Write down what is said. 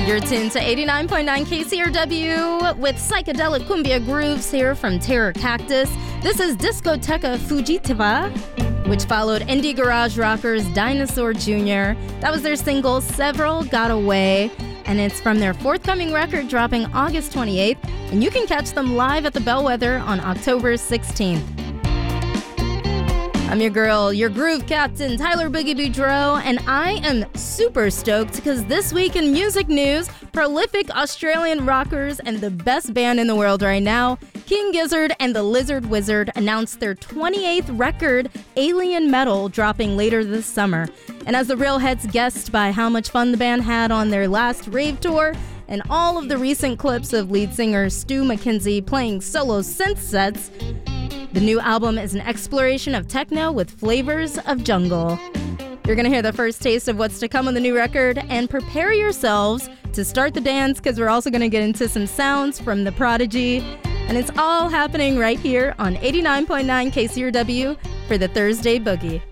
You're tuned to 89.9 KCRW with psychedelic cumbia grooves here from Terror Cactus. This is Discoteca Fugitiva, which followed indie garage rockers Dinosaur Jr. That was their single, Several Got Away, and it's from their forthcoming record dropping August 28th, and you can catch them live at the Bellwether on October 16th. I'm your girl, your groove captain, Tyler Boogie Boudreaux, and I am super stoked because this week in music news, prolific Australian rockers and the best band in the world right now, King Gizzard and the Lizard Wizard, announced their 28th record, Alien Metal, dropping later this summer. And as the Real Heads guessed by how much fun the band had on their last rave tour, and all of the recent clips of lead singer Stu McKenzie playing solo synth sets, the new album is an exploration of techno with flavors of jungle. You're going to hear the first taste of what's to come on the new record, and prepare yourselves to start the dance because we're also going to get into some sounds from The Prodigy. And it's all happening right here on 89.9 KCRW for the Thursday Boogie.